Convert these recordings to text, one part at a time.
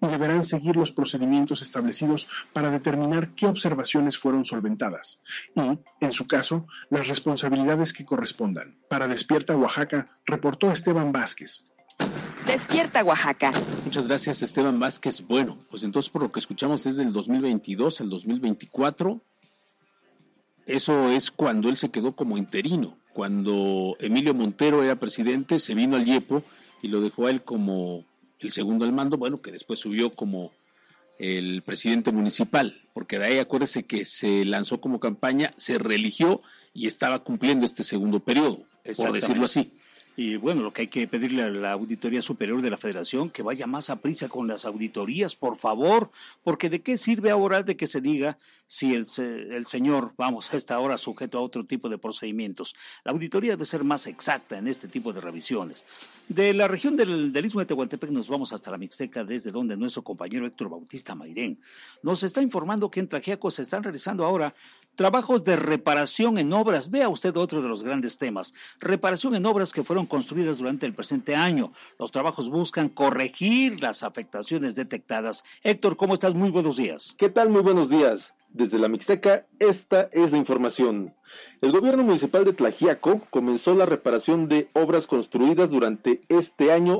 y deberán seguir los procedimientos establecidos para determinar qué observaciones fueron solventadas y, en su caso, las responsabilidades que correspondan. Para Despierta Oaxaca, reportó Esteban Vázquez. Despierta Oaxaca. Muchas gracias, Esteban Vázquez. Bueno, pues entonces por lo que escuchamos es del 2022 al 2024. Eso es cuando él se quedó como interino. Cuando Emilio Montero era presidente, se vino al IEPO y lo dejó a él como el segundo al mando, bueno, que después subió como el presidente municipal, porque de ahí acuérdese que se lanzó como campaña, se reeligió y estaba cumpliendo este segundo periodo, por decirlo así. Y bueno, lo que hay que pedirle a la Auditoría Superior de la Federación, que vaya más a prisa con las auditorías, por favor, porque ¿de qué sirve ahora de que se diga si el señor, vamos, está ahora sujeto a otro tipo de procedimientos? La auditoría debe ser más exacta en este tipo de revisiones. De la región del Istmo de Tehuantepec nos vamos hasta la Mixteca, desde donde nuestro compañero Héctor Bautista Mairén nos está informando que en Tlaxiaco se están realizando ahora trabajos de reparación en obras. Vea usted otro de los grandes temas, reparación en obras que fueron construidas durante el presente año. Los trabajos buscan corregir las afectaciones detectadas. Héctor, ¿cómo estás? Muy buenos días. ¿Qué tal? Muy buenos días. Desde la Mixteca, esta es la información. El gobierno municipal de Tlaxiaco comenzó la reparación de obras construidas durante este año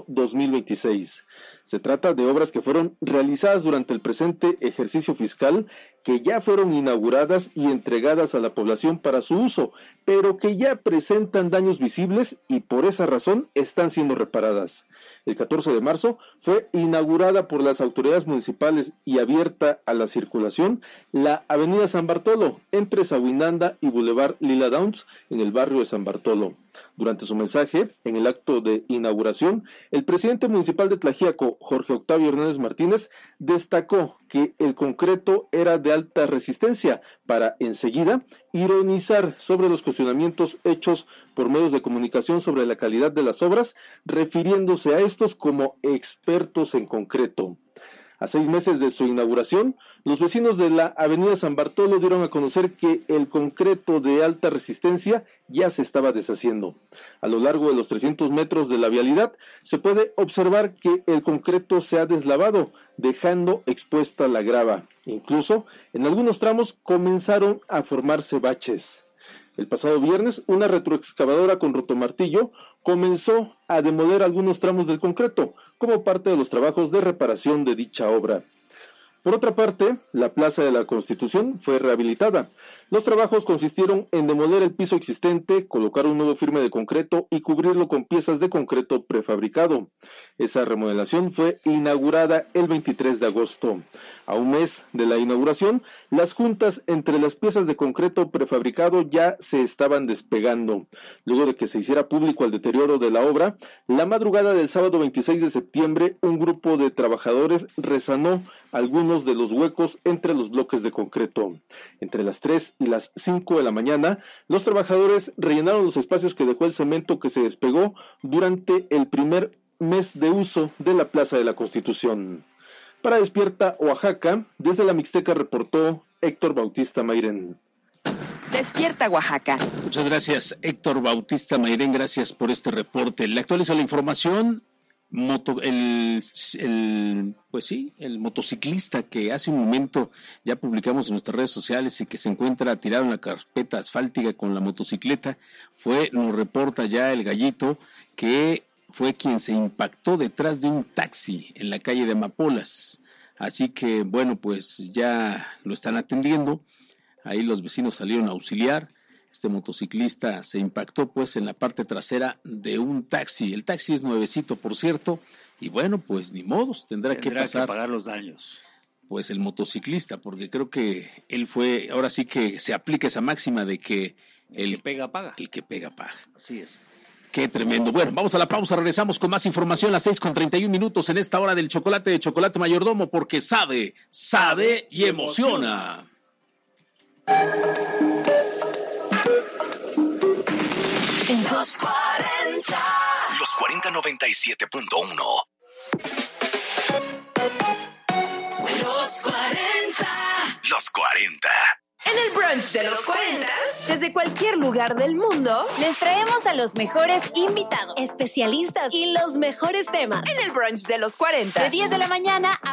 2026. Se trata de obras que fueron realizadas durante el presente ejercicio fiscal, que ya fueron inauguradas y entregadas a la población para su uso, pero que ya presentan daños visibles y por esa razón están siendo reparadas. El 14 de marzo fue inaugurada por las autoridades municipales y abierta a la circulación la avenida San Bartolo, entre Sahuinanda y Boulevard Lila Downs, en el barrio de San Bartolo. Durante su mensaje, en el acto de inauguración, el presidente municipal de Tlaxiaco, Jorge Octavio Hernández Martínez, destacó que el concreto era de alta resistencia para, enseguida, ironizar sobre los cuestionamientos hechos por medios de comunicación sobre la calidad de las obras, refiriéndose a estos como expertos en concreto. A 6 meses de su inauguración, los vecinos de la avenida San Bartolo dieron a conocer que el concreto de alta resistencia ya se estaba deshaciendo. A lo largo de los 300 metros de la vialidad, se puede observar que el concreto se ha deslavado, dejando expuesta la grava. Incluso, en algunos tramos comenzaron a formarse baches. El pasado viernes, una retroexcavadora con rotomartillo comenzó a demoler algunos tramos del concreto, como parte de los trabajos de reparación de dicha obra. Por otra parte, la Plaza de la Constitución fue rehabilitada. Los trabajos consistieron en demoler el piso existente, colocar un nuevo firme de concreto y cubrirlo con piezas de concreto prefabricado. Esa remodelación fue inaugurada el 23 de agosto. A un mes de la inauguración, las juntas entre las piezas de concreto prefabricado ya se estaban despegando. Luego de que se hiciera público el deterioro de la obra, la madrugada del sábado 26 de septiembre, un grupo de trabajadores resanó algunos de los huecos entre los bloques de concreto. Entre las 3 y las 5 de la mañana, los trabajadores rellenaron los espacios que dejó el cemento que se despegó durante el primer mes de uso de la Plaza de la Constitución. Para Despierta Oaxaca, desde la Mixteca reportó Héctor Bautista Mairén. Despierta Oaxaca. Muchas gracias, Héctor Bautista Mairén, gracias por este reporte. Le actualizo la información. El motociclista que hace un momento ya publicamos en nuestras redes sociales y que se encuentra tirado en la carpeta asfáltica con la motocicleta, nos reporta ya el Gallito que fue quien se impactó detrás de un taxi en la calle de Amapolas. Así que, bueno, pues ya lo están atendiendo. Ahí los vecinos salieron a auxiliar. Este motociclista se impactó pues en la parte trasera de un taxi. El taxi es nuevecito, por cierto, y bueno, pues ni modos, tendrá que pagar los daños. Pues el motociclista, porque creo que él fue, ahora sí que se aplica esa máxima de que el que pega, paga. El que pega, paga. Así es. Qué tremendo. Bueno, vamos a la pausa, regresamos con más información a las 6:31 en esta hora del chocolate de Chocolate Mayordomo, porque sabe y emociona. Los 40. Los 4097.1. Los 40. Los 40. En el brunch de los 40, desde cualquier lugar del mundo, les traemos a los mejores invitados, especialistas y los mejores temas. En el brunch de los 40, de 10 de la mañana a